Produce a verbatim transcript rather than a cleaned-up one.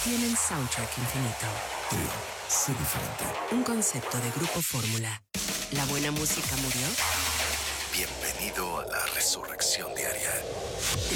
tienen soundtrack infinito. Trio, sé diferente. Un concepto de Grupo Fórmula. ¿La buena música murió? Bienvenido a la resurrección diaria.